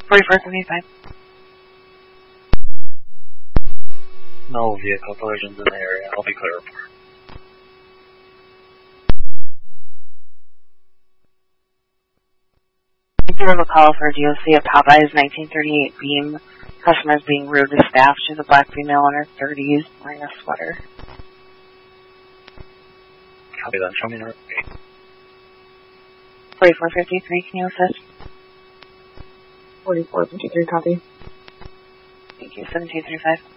4475. No vehicle collisions in the area. I'll be clear report. If you have a call for DOC at Popeyes 1938 Beam, customers being rude to staff. She's a black female in her 30s wearing a sweater. Copy that. Show me her. 4453, can you assist? 4453, copy. Thank you. 7235.